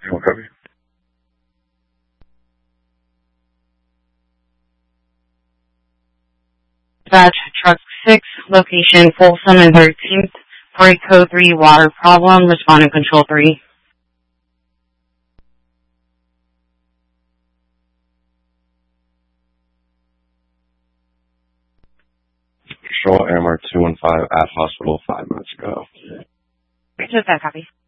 I'll copy. Dispatch Truck 6, location Folsom and 13th, for a Code 3 water problem, responding Control 3. Control MR215 at hospital 5 minutes ago. Just that copy.